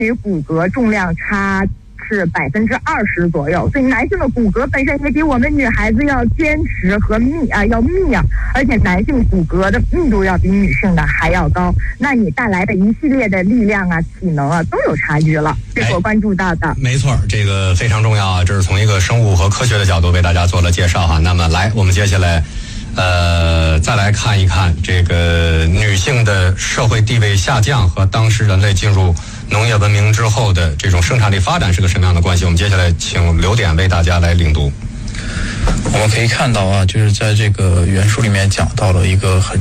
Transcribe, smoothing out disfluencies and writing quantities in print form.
体骨骼重量差是20%左右，所以男性的骨骼本身也比我们女孩子要坚实和要密啊，而且男性骨骼的密度要比女性的还要高，那你带来的一系列的力量啊、体能啊都有差距了，这是我关注到的。 没错，这个非常重要啊，这是从一个生物和科学的角度为大家做了介绍哈。那么来，我们接下来再来看一看这个女性的社会地位下降和当时人类进入农业文明之后的这种生产力发展是个什么样的关系？我们接下来请刘典为大家来领读。 我们可以看到啊，就是在这个原书里面讲到了一个很